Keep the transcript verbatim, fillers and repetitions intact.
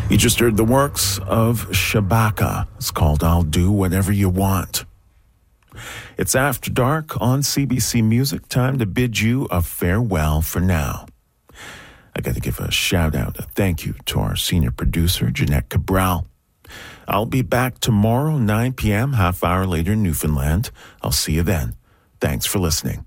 You just heard the works of Shabaka. It's called I'll Do Whatever You Want. It's After Dark on C B C Music. Time to bid you a farewell for now. I got to give a shout out, a thank you to our senior producer, Jeanette Cabral. I'll be back tomorrow, nine p.m., half hour later in Newfoundland. I'll see you then. Thanks for listening.